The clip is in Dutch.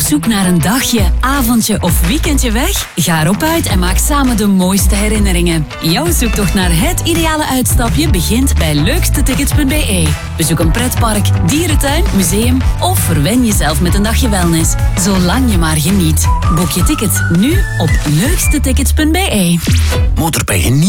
zoek naar een dagje, avondje of weekendje weg? Ga erop uit en maak samen de mooiste herinneringen. Jouw zoektocht naar het ideale uitstapje begint bij leukstetickets.be. Bezoek een pretpark, dierentuin, museum of verwen jezelf met een dagje wellness. Zolang je maar geniet. Boek je ticket nu op leukstetickets.be. Motorpech,